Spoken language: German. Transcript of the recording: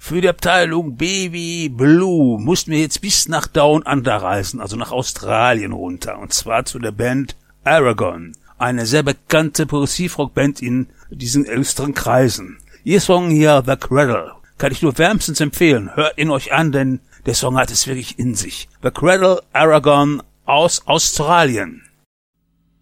Für die Abteilung Baby Blue mussten wir jetzt bis nach Down Under reisen, also nach Australien runter. Und zwar zu der Band Aragon, eine sehr bekannte Progressivrock-Band in diesen illustren Kreisen. Ihr Song hier, The Cradle, kann ich nur wärmstens empfehlen. Hört ihn euch an, denn der Song hat es wirklich in sich. The Cradle, Aragon aus Australien.